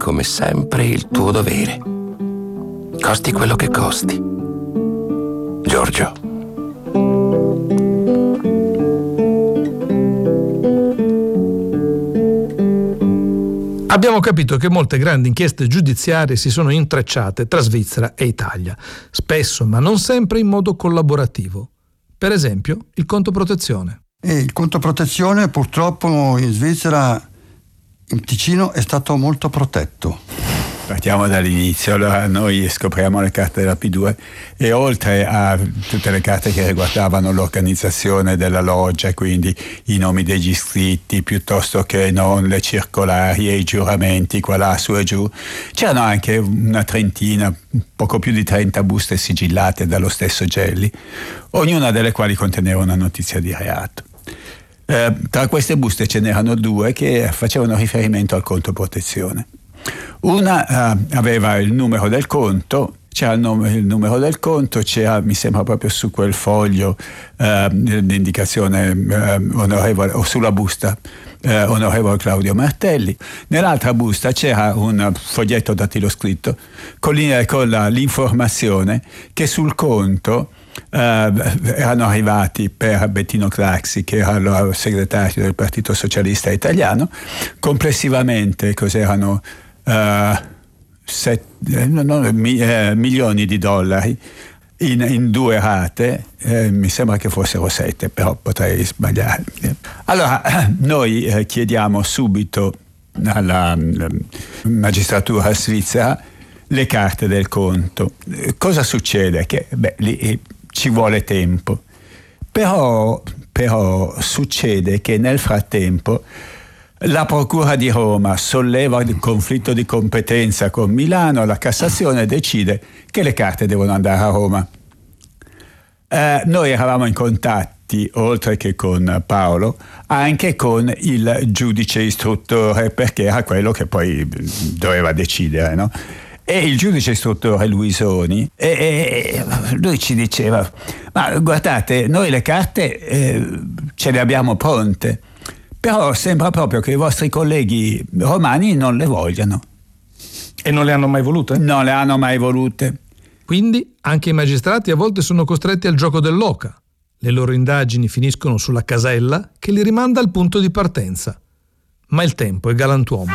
come sempre il tuo dovere. Costi quello che costi. Giorgio. Abbiamo capito che molte grandi inchieste giudiziarie si sono intrecciate tra Svizzera e Italia, spesso ma non sempre in modo collaborativo. Per esempio, il conto protezione. Il conto protezione purtroppo in Svizzera, in Ticino, è stato molto protetto. Partiamo dall'inizio. Allora noi scopriamo le carte della P2 e oltre a tutte le carte che riguardavano l'organizzazione della loggia, quindi i nomi degli iscritti piuttosto che non le circolari e i giuramenti qua là su e giù, c'erano anche una trentina, poco più di 30 buste sigillate dallo stesso Gelli, ognuna delle quali conteneva una notizia di reato. Tra queste buste ce n'erano due che facevano riferimento al conto protezione. Una aveva il numero del conto, c'era il numero del conto, c'era, mi sembra proprio su quel foglio l'indicazione onorevole, o sulla busta onorevole Claudio Martelli. Nell'altra busta c'era un foglietto dattiloscritto con l'informazione che sul conto erano arrivati per Bettino Craxi, che era allora segretario del Partito Socialista Italiano, complessivamente cos'erano milioni di dollari in due rate, mi sembra che fossero 7, però potrei sbagliare. Allora noi chiediamo subito alla magistratura svizzera le carte del conto. Cosa succede? Che lì ci vuole tempo, però succede che nel frattempo la Procura di Roma solleva il conflitto di competenza con Milano, la Cassazione decide che le carte devono andare a Roma. Noi eravamo in contatti, oltre che con Paolo, anche con il giudice istruttore, perché era quello che poi doveva decidere, no? E il giudice istruttore Luisoni, e lui ci diceva: ma guardate, noi le carte ce le abbiamo pronte, però sembra proprio che i vostri colleghi romani non le vogliano. E non le hanno mai volute? Non le hanno mai volute. Quindi anche i magistrati a volte sono costretti al gioco dell'oca. Le loro indagini finiscono sulla casella che li rimanda al punto di partenza. Ma il tempo è galantuomo.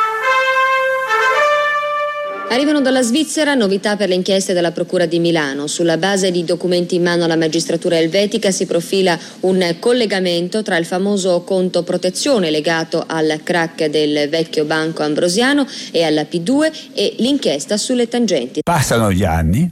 Arrivano dalla Svizzera novità per le inchieste della Procura di Milano. Sulla base di documenti in mano alla magistratura elvetica si profila un collegamento tra il famoso conto protezione legato al crack del vecchio banco ambrosiano e alla P2 e l'inchiesta sulle tangenti. Passano gli anni,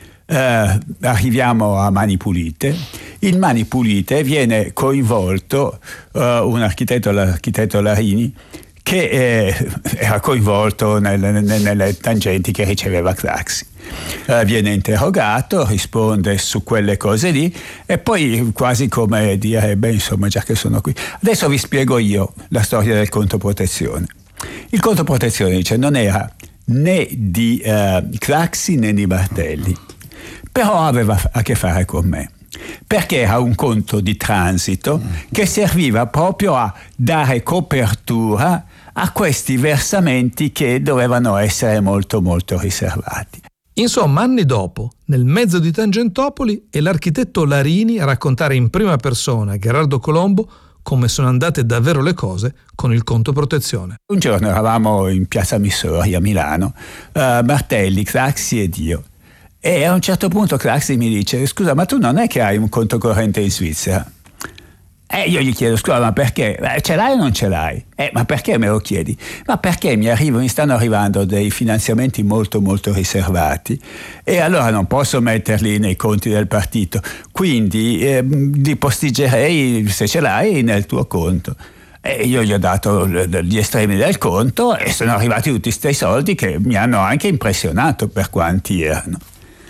arriviamo a Mani Pulite. In Mani Pulite viene coinvolto un architetto, l'architetto Larini, che era coinvolto nelle tangenti che riceveva Craxi. Viene interrogato, risponde su quelle cose lì e poi quasi come dire: insomma, già che sono qui, adesso vi spiego io la storia del conto protezione. Il conto protezione, dice, non era né di Craxi né di Martelli, però aveva a che fare con me, perché era un conto di transito che serviva proprio a dare copertura a questi versamenti che dovevano essere molto molto riservati. Insomma, anni dopo, nel mezzo di Tangentopoli, è l'architetto Larini a raccontare in prima persona a Gherardo Colombo come sono andate davvero le cose con il conto protezione. Un giorno eravamo in Piazza Missori a Milano, Martelli, Craxi ed io. E a un certo punto Craxi mi dice: scusa, ma tu non è che hai un conto corrente in Svizzera? E io gli chiedo: scusa, ma perché? Ce l'hai o non ce l'hai? Ma perché me lo chiedi? Ma perché mi stanno arrivando dei finanziamenti molto molto riservati e allora non posso metterli nei conti del partito, quindi li postiggerei, se ce l'hai, nel tuo conto. E io gli ho dato gli estremi del conto e sono arrivati tutti questi soldi che mi hanno anche impressionato per quanti erano.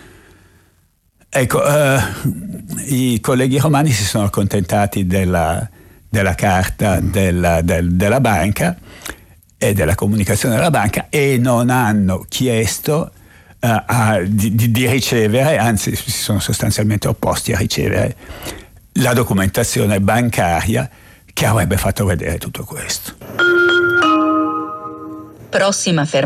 Ecco, i colleghi romani si sono accontentati della carta della banca e della comunicazione della banca e non hanno chiesto di ricevere, anzi si sono sostanzialmente opposti a ricevere la documentazione bancaria che avrebbe fatto vedere tutto questo. Prossima fermata.